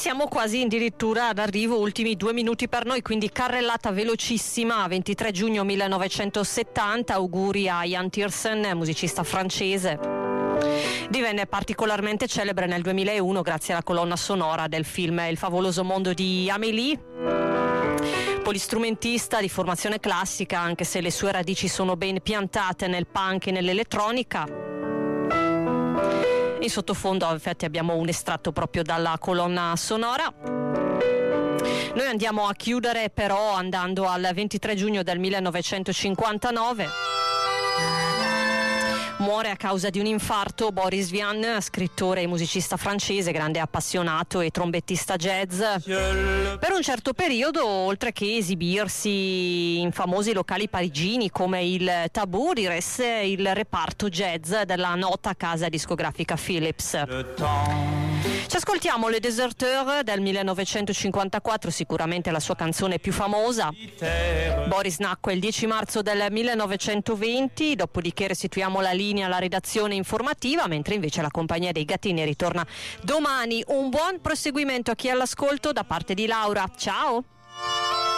siamo quasi addirittura ad arrivo, ultimi 2 minuti per noi, quindi carrellata velocissima. 23 giugno 1970, auguri a Jan Tiersen, musicista francese. Divenne particolarmente celebre nel 2001 grazie alla colonna sonora del film Il favoloso mondo di Amélie. Polistrumentista di formazione classica, anche se le sue radici sono ben piantate nel punk e nell'elettronica. In sottofondo infatti abbiamo un estratto proprio dalla colonna sonora. Noi andiamo a chiudere però andando al 23 giugno del 1959. Muore a causa di un infarto Boris Vian, scrittore e musicista francese, grande appassionato e trombettista jazz. Per un certo periodo, oltre che esibirsi in famosi locali parigini come il Tabou, diresse il reparto jazz della nota casa discografica Philips. Ci ascoltiamo Le Deserteur del 1954, sicuramente la sua canzone più famosa. Boris nacque il 10 marzo del 1920, dopodiché restituiamo la linea alla redazione informativa, mentre invece la compagnia dei gattini ritorna domani. Un buon proseguimento a chi è all'ascolto da parte di Laura. Ciao!